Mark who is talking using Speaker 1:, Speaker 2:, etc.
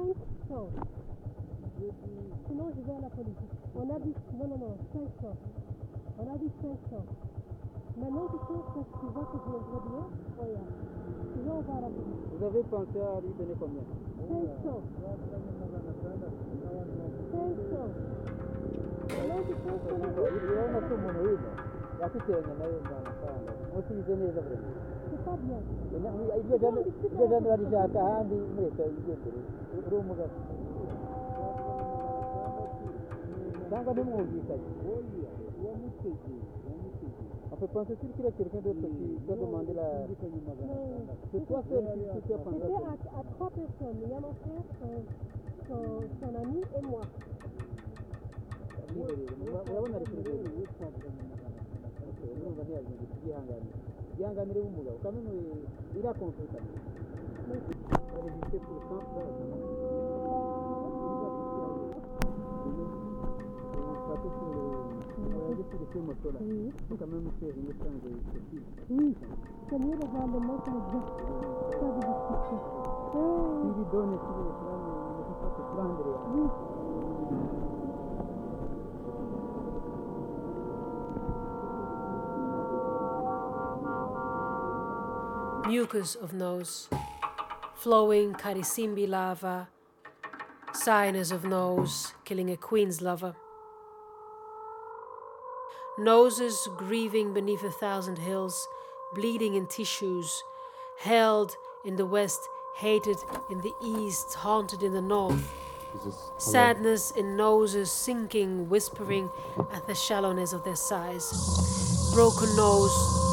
Speaker 1: 500. Sinon, je vais à la police. On a dit, non, 500. On a dit 500. Maintenant, tu penses que tu vois que je vais bien? Regarde. Sinon, on va à la police.
Speaker 2: Vous avez pensé à lui donner combien?
Speaker 1: 500. 500. Maintenant, tu penses qu'on a dit?
Speaker 2: Il y a un peu mon oeil. Il y a tout qui est en train. On se dit les œuvres.
Speaker 1: C'est pas bien.
Speaker 2: Il y a déjà dit à Kahandi, mais c'est il y a Danga de mon vie, on peut penser qu'il y a quelqu'un d'autre qui a demandé la... C'est toi seul qui as pensé.
Speaker 1: C'était à 3 personnes. Il y a mon frère, son ami et moi. Oui. Oui, c'est mieux de voir le mot comme ça. Pas de discussion.
Speaker 2: Si lui donne, si lui ne peut pas se prendre.
Speaker 1: Oui.
Speaker 3: Mucus of nose, flowing Karisimbi lava, sinus of nose, killing a queen's lover. Noses grieving beneath 1,000 hills, bleeding in tissues, held in the west, hated in the east, haunted in the north. Sadness in noses, sinking, whispering at the shallowness of their size. Broken nose,